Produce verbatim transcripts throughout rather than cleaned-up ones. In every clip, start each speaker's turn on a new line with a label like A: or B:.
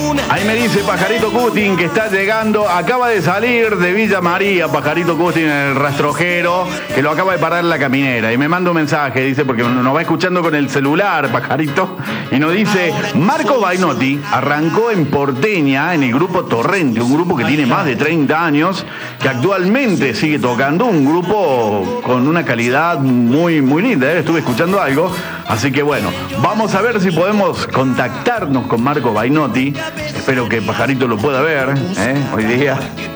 A: Ahí me dice Pajarito Cutting que está llegando, acaba de salir de Villa María, Pajarito Cutting en el rastrojero, que lo acaba de parar la caminera. Y me manda un mensaje, dice, porque nos va escuchando con el celular, Pajarito, y nos dice, Marco Bainotti arrancó en Porteña, en el grupo Torrente, un grupo que tiene más de treinta años, que actualmente sigue tocando, un grupo con una calidad muy, muy linda, ¿eh? Estuve escuchando algo, así que bueno, vamos a ver si podemos contactarnos con Marco Bainotti. Espero que Pajarito lo pueda ver, ¿eh? Hoy día.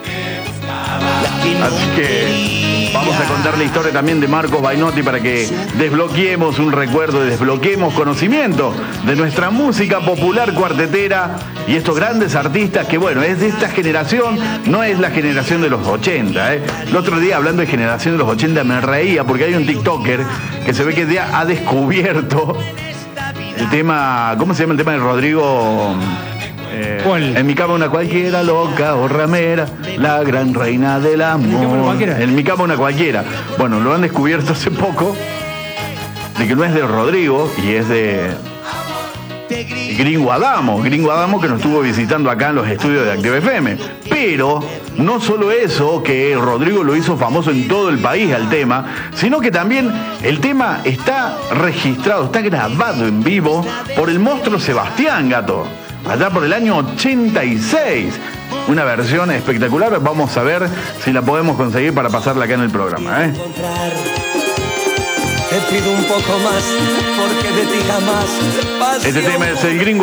A: Así que vamos a contar la historia también de Marcos Bainotti para que desbloqueemos un recuerdo, desbloqueemos conocimiento de nuestra música popular cuartetera y estos grandes artistas que, bueno, es de esta generación, no es la generación de los ochenta. ¿eh? El otro día, hablando de generación de los ochenta, me reía porque hay un TikToker que se ve que ya ha descubierto el tema, ¿cómo se llama el tema de Rodrigo? Eh,
B: ¿Cuál?
A: En mi cama una cualquiera loca o ramera, la gran reina del amor. En mi cama una cualquiera. Bueno, lo han descubierto hace poco, de que no es de Rodrigo y es de Gringo Adamo. Gringo Adamo, que nos estuvo visitando acá en los estudios de Activa F M. Pero no solo eso, que Rodrigo lo hizo famoso en todo el país al tema, sino que también el tema está registrado, está grabado en vivo por el monstruo Sebastián, gato. Allá por el año ochenta y seis. Una versión espectacular. Vamos a ver si la podemos conseguir para pasarla acá en el programa, ¿eh?
C: Te pido un poco más, porque de ti jamás.
A: Este tema es el Gringo